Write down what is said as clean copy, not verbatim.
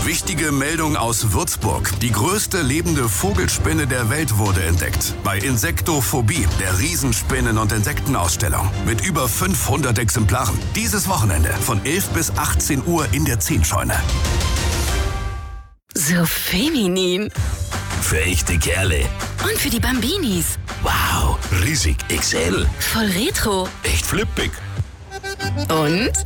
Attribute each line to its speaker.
Speaker 1: Wichtige Meldung aus Würzburg. Die größte lebende Vogelspinne der Welt wurde entdeckt. Bei Insektophobie, der Riesenspinnen- und Insektenausstellung. Mit über 500 Exemplaren. Dieses Wochenende von 11 bis 18 Uhr in der 10-Scheune.
Speaker 2: So feminin.
Speaker 3: Für echte Kerle.
Speaker 2: Und für die Bambinis.
Speaker 3: Wow, riesig XL.
Speaker 2: Voll retro.
Speaker 3: Echt flippig.
Speaker 2: Und?